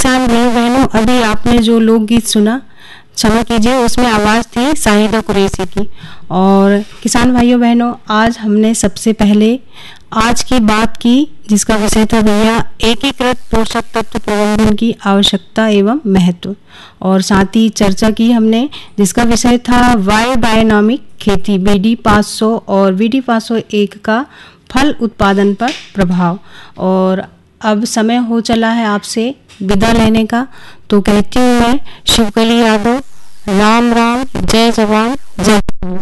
किसान भाइयों बहनों, अभी आपने जो लोकगीत सुना, क्षमा कीजिए, उसमें आवाज़ थी शाहिदा कुरैशी की। और किसान भाइयों बहनों, आज हमने सबसे पहले आज की बात की, जिसका विषय था भैया एकीकृत पोषक तत्व प्रबंधन की आवश्यकता एवं महत्व। और साथ ही चर्चा की हमने, जिसका विषय था वायु बायोनॉमिक खेती BD 500 और BD 501 का फल उत्पादन पर प्रभाव। और अब समय हो चला है आपसे विदा लेने का, तो कहती हूँ मैं शिवकली यादव, राम राम, जय जवान जय किसान।